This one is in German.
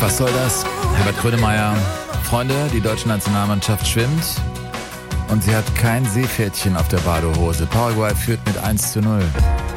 Was soll das? Herbert Grönemeyer. Freunde, die deutsche Nationalmannschaft schwimmt und sie hat kein Seepferdchen auf der Badehose. Paraguay führt mit 1:0.